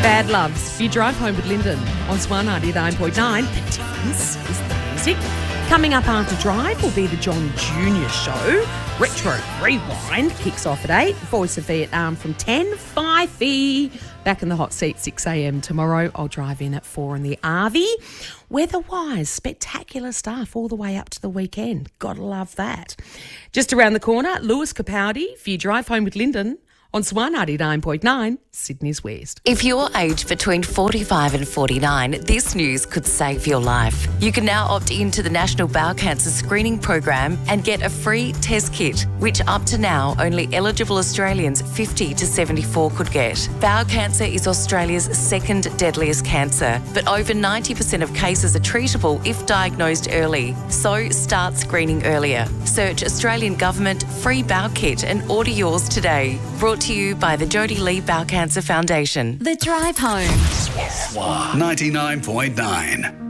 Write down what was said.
Bad Loves. You drive home with Lyndon on Swan 99.9. The difference is the music. Coming up after Drive will be the John Junior Show. Retro Rewind kicks off at 8. Voice of Vietnam from 10. Fifey back in the hot seat 6 a.m. tomorrow. I'll drive in at 4 in the RV. Weather-wise, spectacular stuff all the way up to the weekend. Gotta love that. Just around the corner, Lewis Capaldi for You Drive Home with Lyndon on Swan 99.9, Sydney's West. If you're aged between 45 and 49, this news could save your life. You can now opt into the National Bowel Cancer Screening Program and get a free test kit, which up to now only eligible Australians 50 to 74 could get. Bowel cancer is Australia's second deadliest cancer, but over 90% of cases are treatable if diagnosed early. So start screening earlier. Search Australian Government Free Bowel Kit and order yours today. Brought to you by the Jodie Lee Bowel Cancer Foundation. The Drive Home. Swan 99.9.